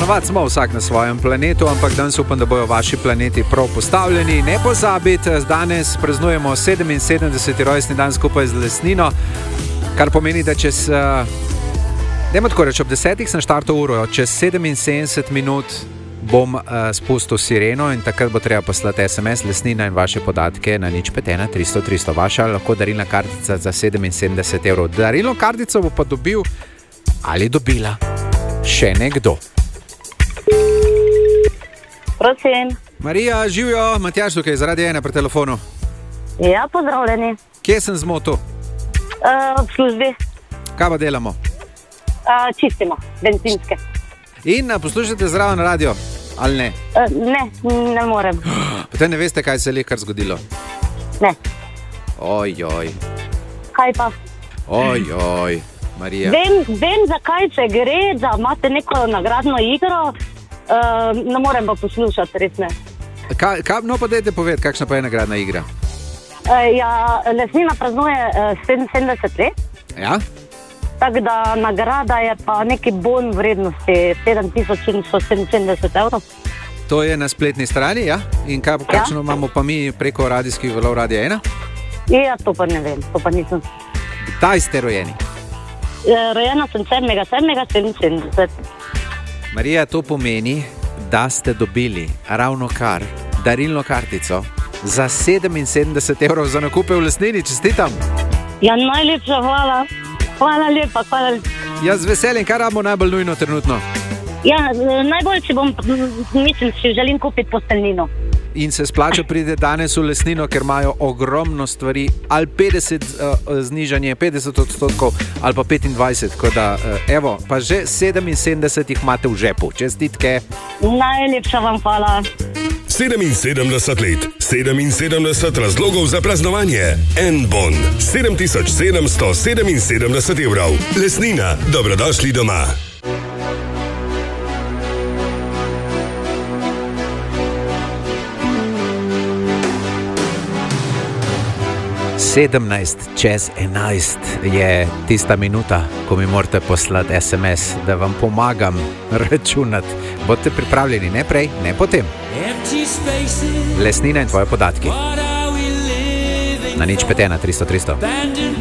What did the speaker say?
Ponavadi smo vsak na svojem planetu, ampak danes upam, da bojo vaši planeti prav postavljeni. Ne pozabite, danes praznujemo 77. rojstni dan skupaj z Lesnino, kar pomeni, da dajmo tako reči, ob 10. sem štartal uro, čez 77 minut bom spustil sireno in takrat bo treba poslati SMS Lesnina in vaše podatke na 051 300 300. Vaša lahko darilna kartica za 77 evrov. Darilno kartico bo pa dobil ali dobila še nekdo. Prosim. Marija, živijo, Matjaž tukaj, zaradi ene pri telefonu. Ja, pozdravljeni. Kje sem zmotil? V službi. Kaj pa delamo? Čistimo, bencinske. In poslušate zraven radio, ali ne? Ne morem. Potem ne veste, kaj se je kar zgodilo? Ne. Ojoj. Kaj pa? Ojoj, Marija. Vem, zakaj se gre, da imate neko nagradno igro, ne morem pa poslušati, res ne. No pa dajte povedati, kakšna pa je nagradna igra? Lesnina praznuje 77 let. Ja? Tako da nagrada je pa neki bon vrednosti 7777 evrov. To je na spletni strani, ja? In kakšno imamo pa mi preko radijskih valov Radia 1? Ja, to pa ne vem, to pa nisem. Kdaj ste rojeni? Rojena sem 7.7.77. Marija, to pomeni, da ste dobili ravno kar darilno kartico za 77 evrov za nakupe v Lesnini. Čestitam! Ja, najlepša hvala. Hvala lepa, hvala lepa. Jaz z veseljem, kaj rabimo najbolj nujno trenutno? Ja, najbolj si želim kupiti posteljnino. In se splača pride danes v Lesnino, ker imajo ogromno stvari, ali 50 znižanje, 50% ali pa 25%, tako da evo, pa že 77 jih imate v žepu. Čestitke. Najlepša vam hvala. 77 let, 77 razlogov za praznovanje. En bon, 7777 evrov. Lesnina, dobrodošli doma. čez 11 je tista minuta, ko mi morate poslati SMS, da vam pomagam računati. Bodite pripravljeni, ne prej, ne potem. Lesnina in tvoje podatki. Na 051 300 300.